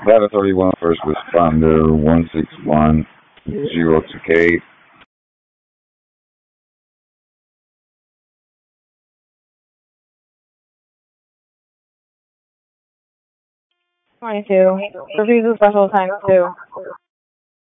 Data 31 first responder 16102K. 22. Review the special times 2.